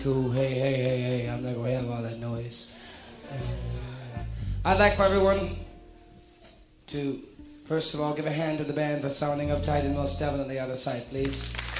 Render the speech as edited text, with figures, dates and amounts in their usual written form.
Cool. Hey, hey, hey, hey. I'm not going to have all that noise. I'd like for everyone to, first of all, give a hand to the band for sounding uptight and most definitely out of sight, please.